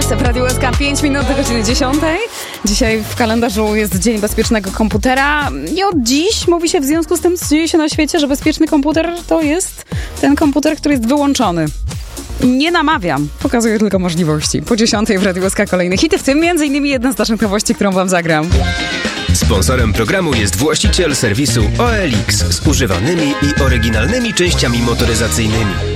w Radiu SK 5 minut do godziny 10. Dzisiaj w kalendarzu jest Dzień Bezpiecznego Komputera i od dziś mówi się w związku z tym, co dzieje się na świecie, że bezpieczny komputer to jest ten komputer, który jest wyłączony. Nie namawiam, pokazuję tylko możliwości. Po 10 w Radiu SK kolejne hity, w tym m.in. jedna z naszych nowości, którą wam zagram. Sponsorem programu jest właściciel serwisu OLX z używanymi i oryginalnymi częściami motoryzacyjnymi.